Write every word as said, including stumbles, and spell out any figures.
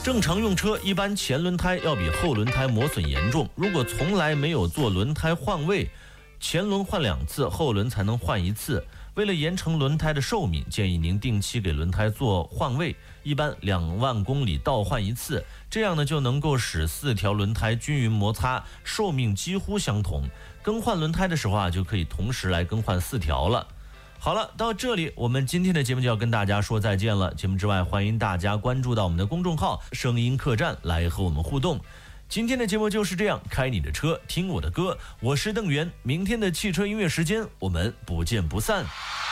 正常用车，一般前轮胎要比后轮胎磨损严重。如果从来没有做轮胎换位，前轮换两次，后轮才能换一次。为了延长轮胎的寿命，建议您定期给轮胎做换位，一般两万公里倒换一次，这样呢就能够使四条轮胎均匀摩擦，寿命几乎相同。更换轮胎的时候啊，就可以同时来更换四条了。好了，到这里我们今天的节目就要跟大家说再见了。节目之外，欢迎大家关注到我们的公众号声音客栈来和我们互动。今天的节目就是这样，开你的车，听我的歌，我是邓源。明天的汽车音乐时间，我们不见不散。